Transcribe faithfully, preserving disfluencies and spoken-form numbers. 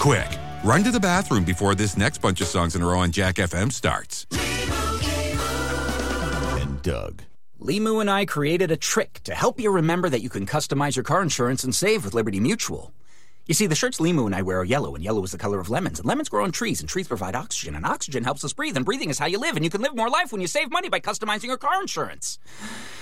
Quick, run to the bathroom before this next bunch of songs in a row on Jack F M starts. And Doug. Limu and I created a trick to help you remember that you can customize your car insurance and save with Liberty Mutual. You see, the shirts Limu and I wear are yellow, and yellow is the color of lemons, and lemons grow on trees, and trees provide oxygen, and oxygen helps us breathe, and breathing is how you live, and you can live more life when you save money by customizing your car insurance.